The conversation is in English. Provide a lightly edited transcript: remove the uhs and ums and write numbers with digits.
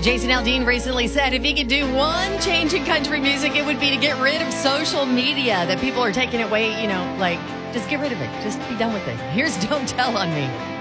Jason Aldean recently said if he could do one change in country music, it would be to get rid of social media, that people are taking it away, just get rid of it. Just be done with it. Here's Don't Tell on Me.